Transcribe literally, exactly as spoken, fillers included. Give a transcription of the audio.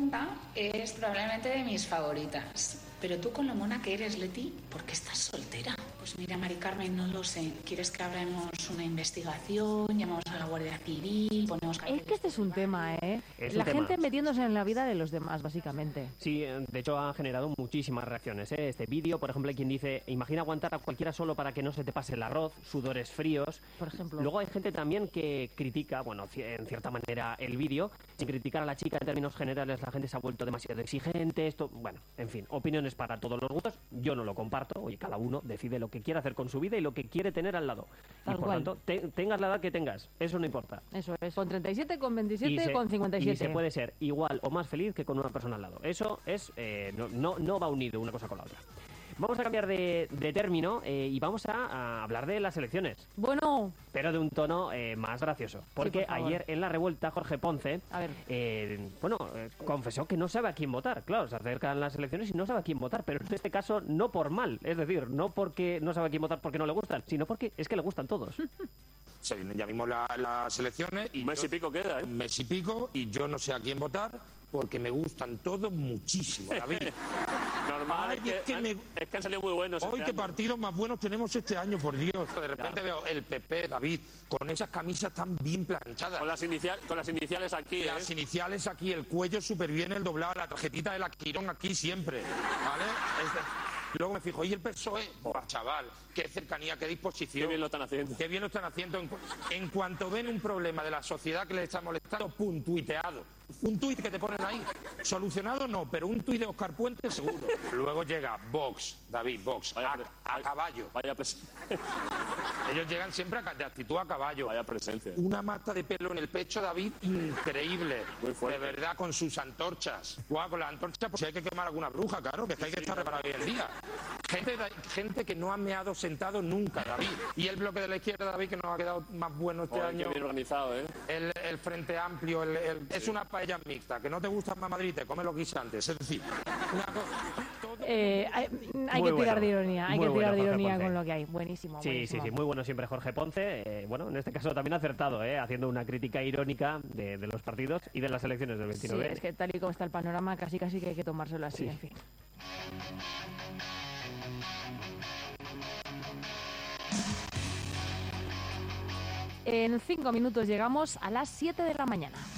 pregunta es probablemente de mis favoritas. Pero tú, con lo mona que eres, Leti, ¿por qué estás soltera? Pues mira, Mari Carmen, no lo sé. ¿Quieres que abramos una investigación? Llamamos a la Guardia Civil, ponemos... Es que este es un tema, ¿eh? Es la un tema. gente metiéndose en la vida de los demás, básicamente. Sí, de hecho ha generado muchísimas reacciones, ¿eh? Este vídeo, por ejemplo, hay quien dice, imagina aguantar a cualquiera solo para que no se te pase el arroz, sudores fríos. Por ejemplo. Luego hay gente también que critica, bueno, en cierta manera, el vídeo. Sin criticar a la chica en términos generales, la gente se ha vuelto demasiado exigente, esto, bueno, en fin, opiniones para todos los gustos. Yo no lo comparto, oye, cada uno decide lo que quiere hacer con su vida y lo que quiere tener al lado. Tal y por cual. tanto, te, tengas la edad que tengas, eso no importa. Eso es, con treinta y siete, con veintisiete, Y se- con cincuenta y siete. Y se puede ser igual o más feliz que con una persona al lado. Eso es, eh, no, no, no va unido una cosa con la otra. Vamos a cambiar de, de término eh, y vamos a, a hablar de las elecciones, Bueno, pero de un tono eh, más gracioso. Porque por favor. ayer en La Revuelta, Jorge Ponce, A ver. eh, bueno, eh, confesó que no sabe a quién votar. Claro, se acercan las elecciones y no sabe a quién votar, pero en este caso no por mal. Es decir, no porque no sabe a quién votar porque no le gustan, sino porque es que le gustan todos. Se vienen ya mismo la- las elecciones y Un mes yo- y pico queda, ¿eh? un mes y pico y yo no sé a quién votar porque me gustan todos muchísimo, David. Normal, Ay, es, que, es que me- es que han salido muy buenos. Hoy este qué año. partidos más buenos tenemos este año, por Dios. De repente veo el P P, David, con esas camisas tan bien planchadas. Con las, inicial, con las iniciales aquí, ¿eh? Las iniciales aquí, el cuello súper bien, el doblado, la tarjetita de la Quirón aquí siempre, ¿vale? Es de- Luego me fijo, ¿y el P S O E? Buah, chaval, qué cercanía, qué disposición. Qué bien lo están haciendo. Qué bien lo están haciendo. En, cu- en cuanto ven un problema de la sociedad que les está molestando, pum, tuiteado. Un tuit que te ponen ahí. Solucionado no, pero un tuit de Óscar Puente seguro. Luego llega Vox, David, Vox, Vaya a, pre- a caballo. Vaya, pres- Ellos llegan siempre a ca- de actitud a caballo. vaya presencia. Una mata de pelo en el pecho, David, increíble. Muy fuerte. De verdad, con sus antorchas. Guau, con las antorchas, pues si hay que quemar alguna bruja, claro, que es que hay que estar preparado hoy en día. Gente, gente que no ha meado sentado nunca, David. Y el bloque de la izquierda, David, que nos ha quedado más bueno este Joder, qué año. bien organizado, ¿eh? El, el Frente Amplio, el- el- es una paella mixta. Que no te gusta más Madrid, te come lo que hice antes. Es decir, una cosa... todo- eh, hay, hay Muy que tirar bueno. de ironía, hay Muy que tirar bueno, de Jorge ironía Ponce. con lo que hay. Buenísimo, Sí, sí, buenísimo. sí, muy bueno siempre Jorge Ponce. Eh, bueno, en este caso también acertado, ¿eh? Haciendo una crítica irónica de, de los partidos y de las elecciones del Sí, veintinueve. es que tal y como está el panorama, casi casi que hay que tomárselo así, Sí. en fin. En cinco minutos llegamos a las siete de la mañana.